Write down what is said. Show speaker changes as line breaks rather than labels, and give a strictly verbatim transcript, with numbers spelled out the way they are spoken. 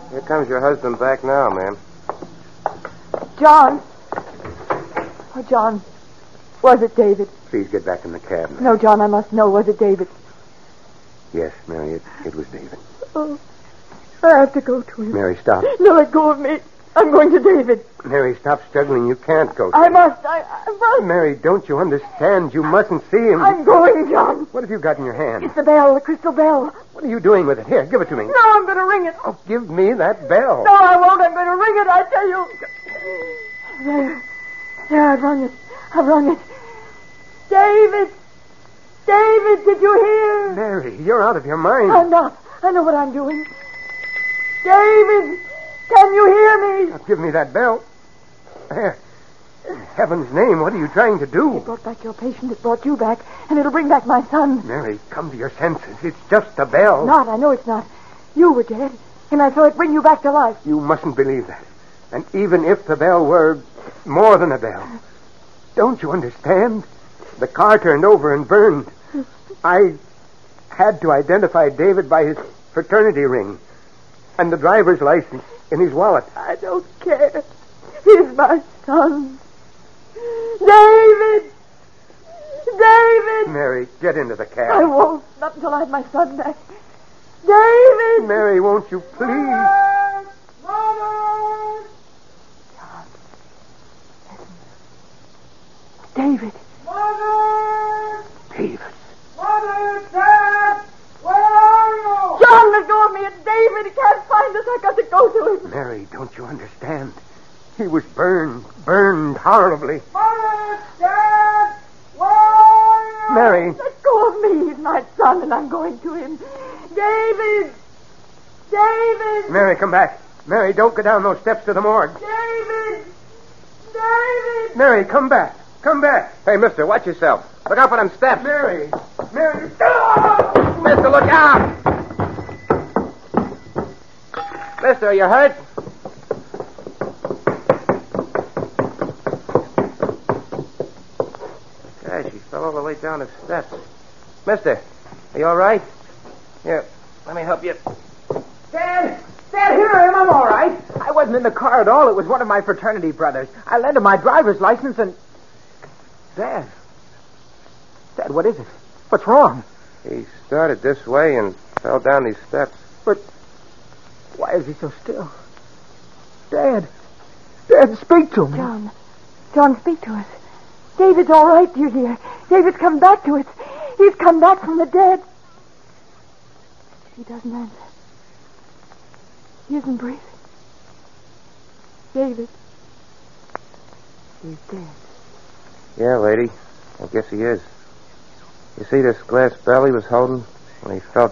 Here comes your husband back now, ma'am.
John. Oh, John. Was it David?
Please get back in the cab, Mary.
No, John, I must know. Was it David?
Yes, Mary, it, it was David.
Oh, I have to go to him.
Mary, stop.
No, let go of me. I'm going to David.
Mary, stop struggling. You can't go to
I
him.
must. I, I must.
Mary, don't you understand? You mustn't see him.
I'm going, John.
What have you got in your hand?
It's the bell, the crystal bell.
What are you doing with it? Here, give it to me.
No, I'm going to ring it.
Oh, give me that bell.
No, I won't. I'm going to ring it, I tell you. There. There, I've rung it. I've rung it. David! David, did you hear?
Mary, you're out of your mind.
I'm not. I know what I'm doing. David! Can you hear me?
Now, give me that bell. There. In heaven's name, what are you trying to do?
It brought back your patient. It brought you back. And it'll bring back my son.
Mary, come to your senses. It's just a bell.
Not. I know it's not. You were dead. And I saw it bring you back to life.
You mustn't believe that. And even if the bell were more than a bell, don't you understand? The car turned over and burned. I had to identify David by his fraternity ring and the driver's license in his wallet.
I don't care. He's my son. David! David!
Mary, get into the cab.
I won't. Not until I have my son back. David!
Mary, won't you please?
Mother! Mother! John, listen. David.
Mother!
David.
Mother! Dad! Where are you?
John, let go of me. It's David. He can't find us. I got to go to him.
Mary, don't you understand? He was burned, burned horribly.
Mother! Dad! Where are you?
Mary.
Let go of me. He's my son, and I'm going to him. David! David!
Mary, come back. Mary, don't go down those steps to the morgue.
David! David!
Mary, come back. Come back.
Hey, mister, watch yourself. Look out for them steps.
Mary. Mary.
Mister, look out! Mister, are you hurt? Gosh, he fell all the way down the steps. Mister, are you all right? Here, let me help you.
Dad! Dad, here I am. I'm all right. I wasn't in the car at all. It was one of my fraternity brothers. I lent him my driver's license and... Dad. Dad, what is it? What's wrong?
He started this way and fell down these steps.
But why is he so still? Dad. Dad, speak to me.
John. John, speak to us. David's all right, you dear. David's come back to us. He's come back from the dead. He doesn't answer. He isn't breathing. David. He's dead.
Yeah, lady. I guess he is. You see this glass bell he was holding when he fell